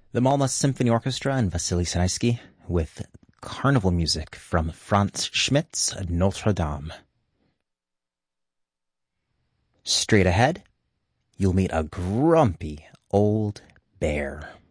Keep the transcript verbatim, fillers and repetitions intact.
The Malmö Symphony Orchestra and Vasily Sanaisky with carnival music from Franz Schmidt's Notre Dame. Straight ahead, you'll meet a grumpy old bear.